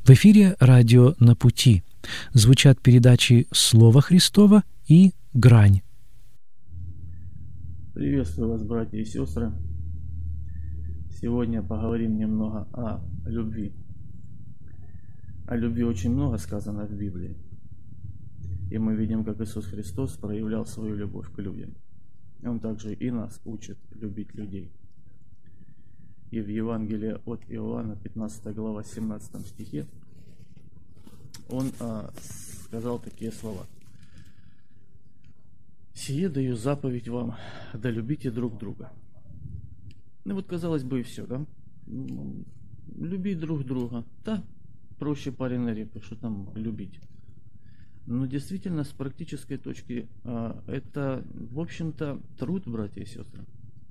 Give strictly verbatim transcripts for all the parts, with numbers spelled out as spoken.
В эфире радио «На пути». Звучат передачи «Слово Христово» и «Грань». Приветствую вас, братья и сестры. Сегодня поговорим немного о любви. О любви очень много сказано в Библии. И мы видим, как Иисус Христос проявлял свою любовь к людям. И Он также и нас учит любить людей. И в Евангелии от Иоанна, пятнадцатая глава, семнадцатом стихе, Он а, сказал такие слова. «Сие даю заповедь вам, да любите друг друга». Ну вот, казалось бы, и все, да? Любить друг друга. Да, проще парень на репу, что там любить. Но действительно, с практической точки, а, это, в общем-то, труд, братья и сестры.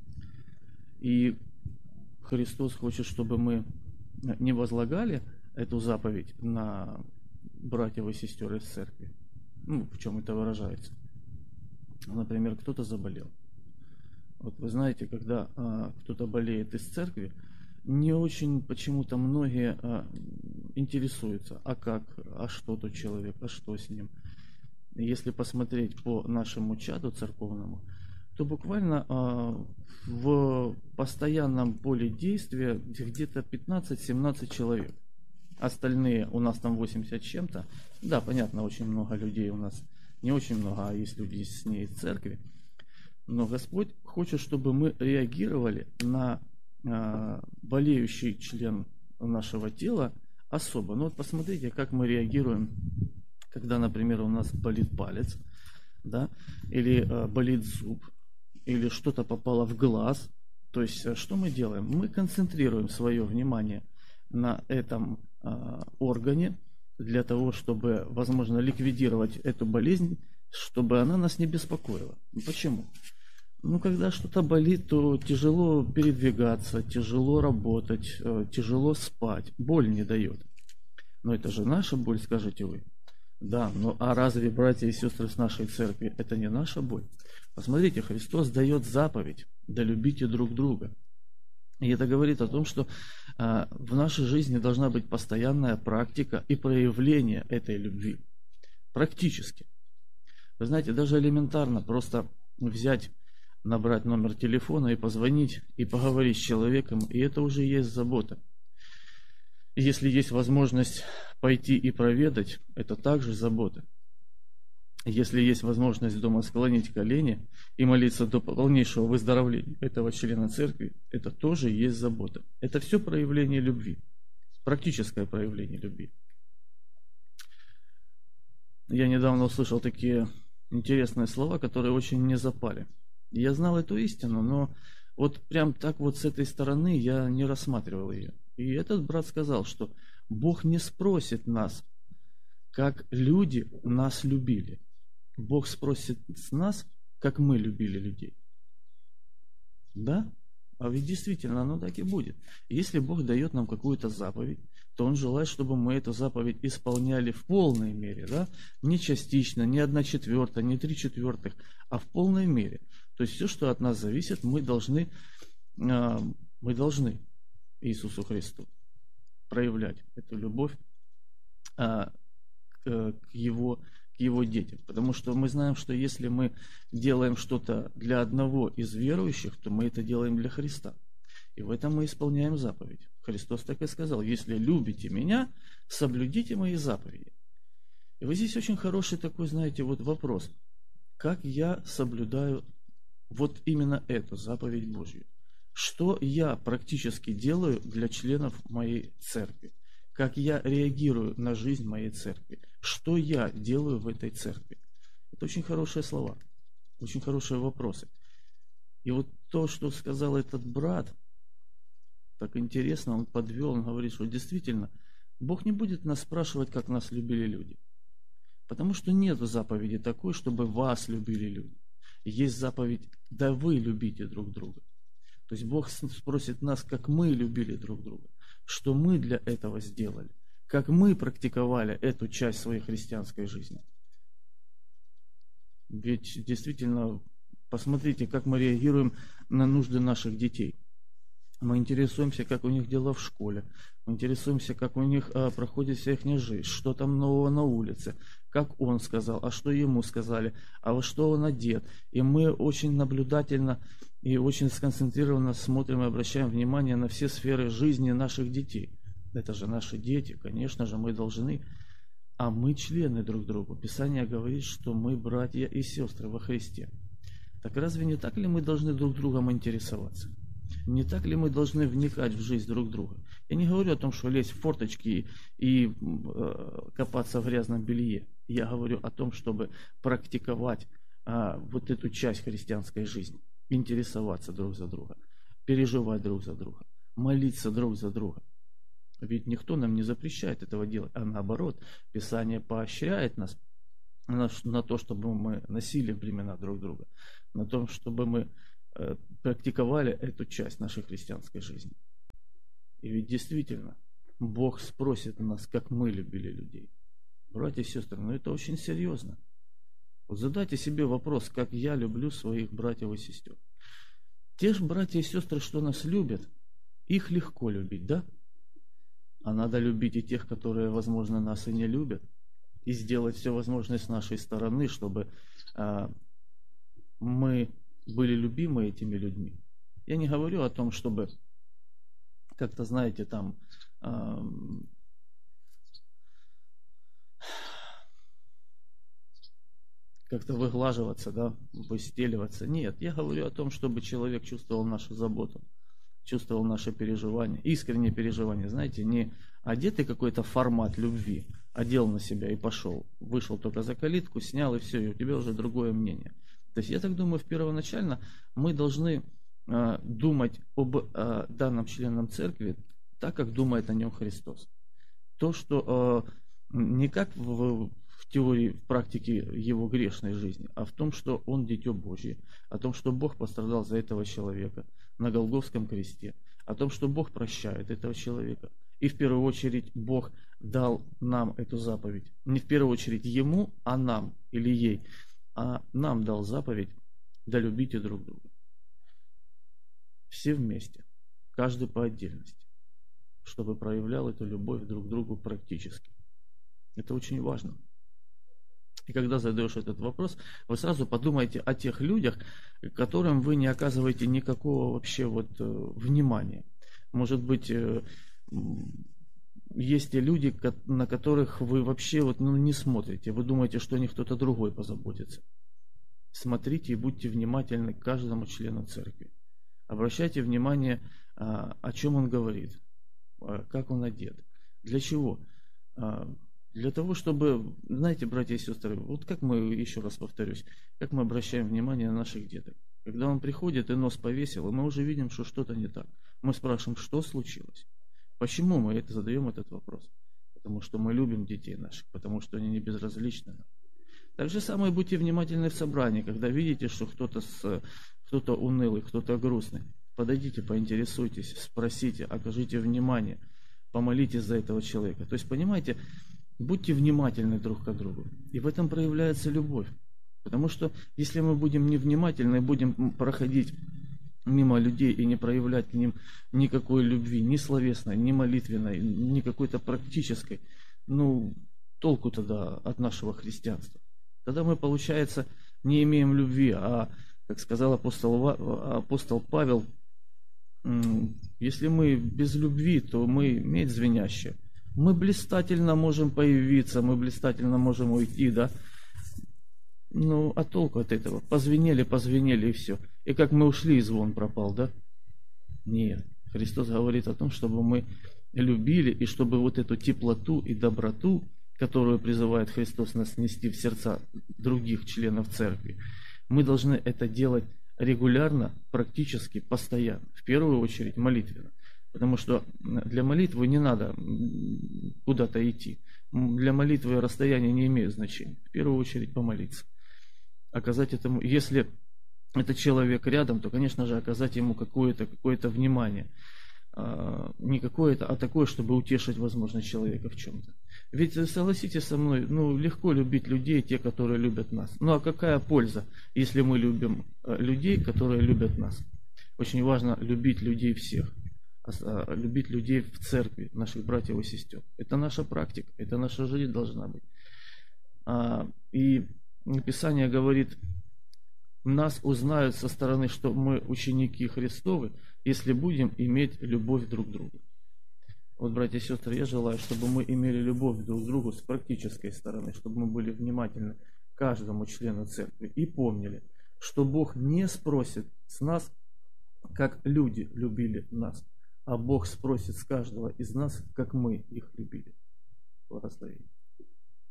И Христос хочет, чтобы мы не возлагали эту заповедь на братьев и сестер из церкви. Ну, в чем это выражается? Например, кто-то заболел. Вот вы знаете, когда а, кто-то болеет из церкви, не очень почему-то многие а, интересуются, а как, а что тот человек, а что с ним. Если посмотреть по нашему чаду церковному, то буквально а, в постоянном поле действия где-то пятнадцать-семнадцать человек. Остальные у нас там восемьдесят с чем-то. Да, понятно, очень много людей у нас. Не очень много, а есть люди с ней из церкви. Но Господь хочет, чтобы мы реагировали на а, болеющий член нашего тела особо. Ну вот посмотрите, как мы реагируем, когда, например, у нас болит палец, да, или а, болит зуб, или что-то попало в глаз. То есть, что мы делаем? Мы концентрируем свое внимание на этом а, органе, для того, чтобы, возможно, ликвидировать эту болезнь, чтобы она нас не беспокоила. Почему? Ну, когда что-то болит, то тяжело передвигаться, тяжело работать, тяжело спать. Боль не дает. Но это же наша боль, скажете вы. Да, но а разве, братья и сестры с нашей церкви, это не наша боль? Посмотрите, Христос дает заповедь: да любите друг друга. И это говорит о том, что а, в нашей жизни должна быть постоянная практика и проявление этой любви. Практически. Вы знаете, даже элементарно просто взять, набрать номер телефона и позвонить, и поговорить с человеком, и это уже есть забота. Если есть возможность пойти и проведать, это также забота. Если есть возможность дома склонить колени и молиться до полнейшего выздоровления этого члена церкви, это тоже есть забота. Это все проявление любви, практическое проявление любви. Я недавно услышал такие интересные слова, которые очень мне запали. Я знал эту истину, но вот прям так вот с этой стороны я не рассматривал ее. И этот брат сказал, что Бог не спросит нас, как люди нас любили. Бог спросит с нас, как мы любили людей. Да? А ведь действительно оно так и будет. Если Бог дает нам какую-то заповедь, то Он желает, чтобы мы эту заповедь исполняли в полной мере. Да? Не частично, не одна четвертая, не три четвертых, а в полной мере. То есть все, что от нас зависит, мы должны, мы должны Иисусу Христу проявлять эту любовь к Его к Его детям. Потому что мы знаем, что если мы делаем что-то для одного из верующих, то мы это делаем для Христа. И в этом мы исполняем заповедь. Христос так и сказал: если любите меня, соблюдите мои заповеди. И вот здесь очень хороший такой, знаете, вот вопрос. Как я соблюдаю вот именно эту заповедь Божью? Что я практически делаю для членов моей церкви? Как я реагирую на жизнь моей церкви? Что я делаю в этой церкви? Это очень хорошие слова, очень хорошие вопросы. И вот то, что сказал этот брат, так интересно, он подвел, он говорит, что действительно Бог не будет нас спрашивать, как нас любили люди. Потому что нет заповеди такой, чтобы вас любили люди. Есть заповедь: да вы любите друг друга. То есть Бог спросит нас, как мы любили друг друга. Что мы для этого сделали, как мы практиковали эту часть своей христианской жизни. Ведь действительно, посмотрите, как мы реагируем на нужды наших детей. Мы интересуемся, как у них дела в школе. интересуемся, как у них а, проходит вся их жизнь, что там нового на улице, как он сказал, а что ему сказали, а во что он одет. И мы очень наблюдательно и очень сконцентрированно смотрим и обращаем внимание на все сферы жизни наших детей. Это же наши дети, конечно же, мы должны, а мы члены друг другу. Писание говорит, что мы братья и сестры во Христе. Так разве не так ли мы должны друг другом интересоваться? Не так ли мы должны вникать в жизнь друг друга? Я не говорю о том, что лезть в форточки и, и э, копаться в грязном белье. Я говорю о том, чтобы практиковать э, вот эту часть христианской жизни. Интересоваться друг за друга, переживать друг за друга, молиться друг за друга. Ведь никто нам не запрещает этого делать, а наоборот, Писание поощряет нас на, на то, чтобы мы носили бремена друг друга, на то, чтобы мы э, практиковали эту часть нашей христианской жизни. И ведь действительно, Бог спросит нас, как мы любили людей. Братья и сестры, ну это очень серьезно. Вот задайте себе вопрос, как я люблю своих братьев и сестер. Те же братья и сестры, что нас любят, их легко любить, да? А надо любить и тех, которые, возможно, нас и не любят. И сделать все возможное с нашей стороны, чтобы а, мы были любимы этими людьми. Я не говорю о том, чтобы как-то, знаете, там а, как-то выглаживаться, да, выстеливаться. Нет, я говорю о том, чтобы человек чувствовал нашу заботу, чувствовал наши переживания, искренние переживания. Знаете, не одетый какой-то формат любви, одел на себя и пошел. Вышел только за калитку, снял и все, и у тебя уже другое мнение. То есть я так думаю, первоначально мы должны э, думать об э, данном членном церкви так, как думает о нем Христос. То, что э, не как в, в теории, в практике его грешной жизни, а в том, что он дитё Божье, о том, что Бог пострадал за этого человека на Голгофском кресте, о том, что Бог прощает этого человека. И в первую очередь Бог дал нам эту заповедь. Не в первую очередь ему, а нам или ей, а нам дал заповедь: да любите друг друга. Все вместе, каждый по отдельности, чтобы проявлял эту любовь друг к другу практически. Это очень важно. И когда задаешь этот вопрос, вы сразу подумайте о тех людях, которым вы не оказываете никакого вообще вот э, внимания. Может быть, э, есть те люди, на которых вы вообще вот, ну, не смотрите. Вы думаете, что о них кто-то другой позаботится. Смотрите и будьте внимательны к каждому члену церкви. Обращайте внимание, э, о чем он говорит, э, как он одет. Для чего? Э, Для того, чтобы, знаете, братья и сестры, вот как мы, еще раз повторюсь, как мы обращаем внимание на наших деток. Когда он приходит и нос повесил, и мы уже видим, что что-то не так. Мы спрашиваем, что случилось? Почему мы это задаем этот вопрос? Потому что мы любим детей наших, потому что они не безразличны нам. Так же самое будьте внимательны в собрании, когда видите, что кто-то, с, кто-то унылый, кто-то грустный. Подойдите, поинтересуйтесь, спросите, окажите внимание, помолитесь за этого человека. То есть, понимаете, будьте внимательны друг к другу. И в этом проявляется любовь. Потому что если мы будем невнимательны, будем проходить мимо людей и не проявлять к ним никакой любви, ни словесной, ни молитвенной, ни какой-то практической, ну, толку тогда от нашего христианства. Тогда мы, получается, не имеем любви, а, как сказал апостол, апостол Павел, если мы без любви, то мы медь звенящая. Мы блистательно можем появиться, мы блистательно можем уйти, да? Ну, а толку от этого? Позвенели, позвенели и все. И как мы ушли, и звон пропал, да? Нет. Христос говорит о том, чтобы мы любили, и чтобы вот эту теплоту и доброту, которую призывает Христос нас нести в сердца других членов церкви, мы должны это делать регулярно, практически, постоянно. В первую очередь молитвенно. Потому что для молитвы не надо куда-то идти. Для молитвы расстояние не имеет значения. В первую очередь помолиться. Оказать этому, если этот человек рядом, то, конечно же, оказать ему какое-то, какое-то внимание. Не какое-то, а такое, чтобы утешить, возможно, человека в чем-то. Ведь, согласитесь со мной, ну, легко любить людей, те, которые любят нас. Ну, а какая польза, если мы любим людей, которые любят нас? Очень важно любить людей всех. а, любить людей в церкви, наших братьев и сестер. Это наша практика, это наша жизнь должна быть. А, и Писание говорит, нас узнают со стороны, что мы ученики Христовы, если будем иметь любовь друг к другу. Вот, братья и сестры, я желаю, чтобы мы имели любовь друг к другу с практической стороны, чтобы мы были внимательны к каждому члену церкви и помнили, что Бог не спросит с нас, как люди любили нас, а Бог спросит с каждого из нас, как мы их любили. Благословение.